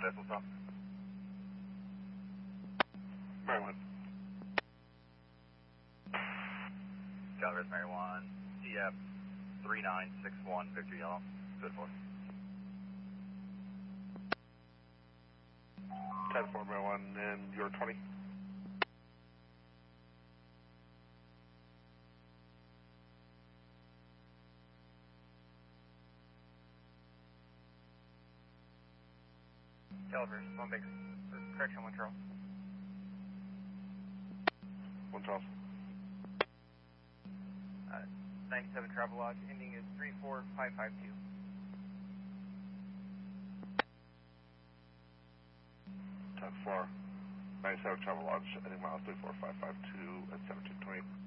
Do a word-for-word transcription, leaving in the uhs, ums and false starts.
vessel stop. Mary one. Calvert Mary one, C F three nine six one, Victor Yellow, good for. ten four Mary one, and you're twenty. Calvert, one big, correction, one Charles. one Charles. Uh, ninety-seven Travelodge, ending is three four five five two. ten four, ninety-seven Travelodge, ending miles three four five five two at seventeen twenty.